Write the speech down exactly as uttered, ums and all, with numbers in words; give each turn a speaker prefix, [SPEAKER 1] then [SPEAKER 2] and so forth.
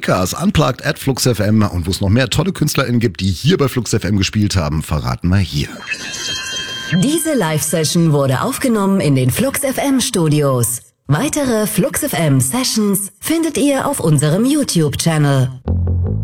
[SPEAKER 1] Speakers, Unplugged at Flux F M und wo es noch mehr tolle KünstlerInnen gibt, die hier bei Flux F M gespielt haben, verraten wir hier.
[SPEAKER 2] Diese Live-Session wurde aufgenommen in den Flux F M Studios. Weitere Flux F M Sessions findet ihr auf unserem YouTube-Channel.